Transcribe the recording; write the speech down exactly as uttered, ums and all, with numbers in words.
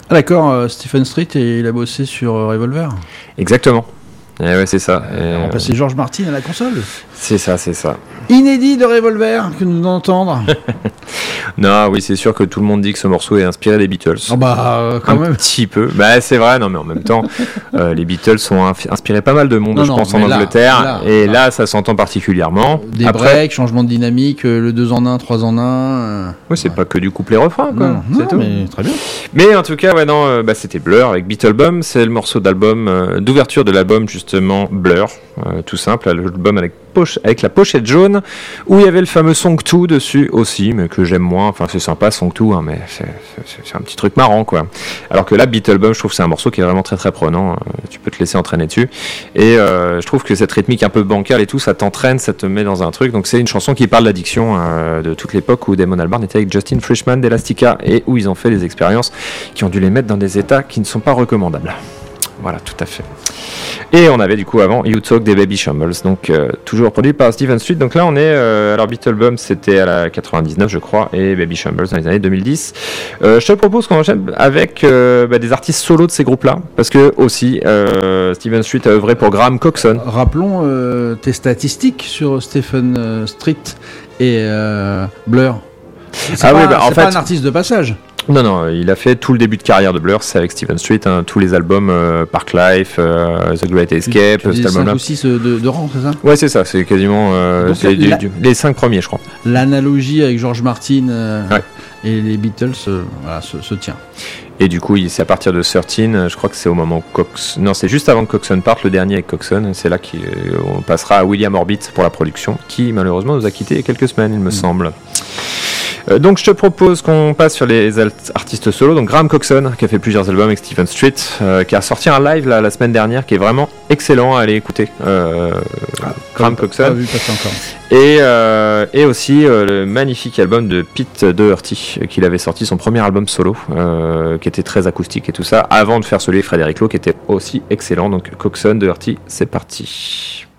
Ah d'accord, euh, Stephen Street, et il a bossé sur euh, Revolver. Exactement. Et ouais, c'est ça. Euh, Et, on passait George Martin à la console. C'est ça, c'est ça. Inédit de Revolver que nous venons d'entendre. Non, oui, c'est sûr que tout le monde dit que ce morceau est inspiré des Beatles. Oh bah, euh, quand un même. petit peu. Bah, c'est vrai, non, mais en même temps, euh, les Beatles ont inf- inspiré pas mal de monde, Non, je non, pense, en mais là, Angleterre. là, et là. là, ça s'entend particulièrement. Des Après, breaks, changement de dynamique, euh, le deux en un, trois en un. Euh... ouais, c'est ouais. pas que du couplet-refrain, quoi. Non, c'est non, tout. mais très bien. Mais en tout cas, ouais, non, euh, bah, c'était Blur avec Beetlebum. C'est le morceau d'album, euh, d'ouverture de l'album, justement, Blur. Euh, tout simple, l'album avec, poche, avec la pochette jaune, où il y avait le fameux Song deux dessus aussi, mais que j'aime moins. Enfin, c'est sympa, Song deux, hein, mais c'est, c'est, c'est un petit truc marrant, quoi. Alors que là, Beetlebum, je trouve que c'est un morceau qui est vraiment très très prenant. Euh, tu peux te laisser entraîner dessus. Et euh, je trouve que cette rythmique un peu bancale et tout, ça t'entraîne, ça te met dans un truc. Donc c'est une chanson qui parle d'addiction euh, de toute l'époque où Damon Albarn était avec Justin Frischman d'Elastica et où ils ont fait des expériences qui ont dû les mettre dans des états qui ne sont pas recommandables. Voilà, tout à fait. Et on avait du coup avant You Talk des Baby Shambles, donc euh, toujours produit par Stephen Street. Donc là on est, euh, alors Beetlebum c'était à la quatre-vingt-dix-neuf je crois, et Baby Shambles dans les années deux mille dix. Euh, je te propose qu'on enchaîne avec euh, bah, des artistes solos de ces groupes-là, parce que aussi euh, Stephen Street a œuvré pour Graham Coxon. Rappelons euh, tes statistiques sur Stephen euh, Street et euh, Blur. C'est Ah pas, oui, bah, en c'est fait- pas un artiste de passage. Non, non, il a fait tout le début de carrière de Blur, c'est avec Stephen Street, hein, tous les albums euh, Park Life, euh, The Great Escape, Tu dis cet cinq album-là. ou six de, de rang, c'est ça? Ouais, c'est ça, c'est quasiment euh, Donc, c'est la- du- du- les cinq premiers, je crois. L'analogie avec George Martin euh, Ouais. et les Beatles euh, voilà, se, se tient. Et du coup, il- c'est à partir de treize, euh, je crois que c'est au moment où Cox... Non, c'est juste avant que Coxon parte, le dernier avec Coxon. C'est là qu'on passera à William Orbit pour la production, qui malheureusement nous a quittés il y a quelques semaines, il me Mm. semble. Euh, donc je te propose qu'on passe sur les alt- artistes solos. Donc Graham Coxon, qui a fait plusieurs albums avec Stephen Street, euh, qui a sorti un live là, la semaine dernière, qui est vraiment excellent à aller écouter. Euh, Graham Pas Coxon. vu passer encore. Et, euh, et aussi euh, le magnifique album de Pete Doherty, euh, qu'il avait sorti son premier album solo, euh, qui était très acoustique et tout ça, avant de faire celui de Frédéric Lowe, qui était aussi excellent. Donc Coxon, Doherty, c'est parti.